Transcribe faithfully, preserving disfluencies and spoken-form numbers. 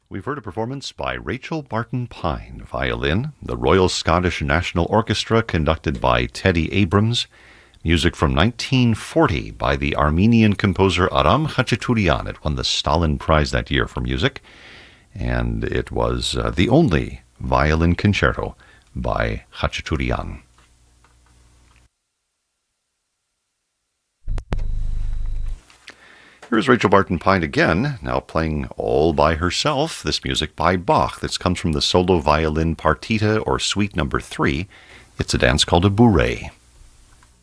We've heard a performance by Rachel Barton Pine, violin, the Royal Scottish National Orchestra conducted by Teddy Abrams, music from nineteen forty by the Armenian composer Aram Khachaturian. It won the Stalin Prize that year for music, and it was uh, the only violin concerto by Khachaturian. Here's Rachel Barton Pine again, now playing all by herself, this music by Bach. This comes from the solo violin partita or suite number three. It's a dance called a bourrée.